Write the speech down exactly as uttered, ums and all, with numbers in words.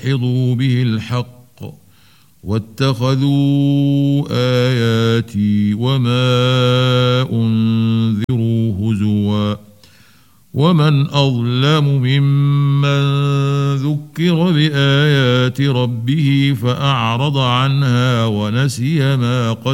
ليدحضوا به الحق واتخذوا آياتي وما أنذروا هزوا ومن أظلم ممن ذكر بآيات ربه فأعرض عنها ونسي ما قد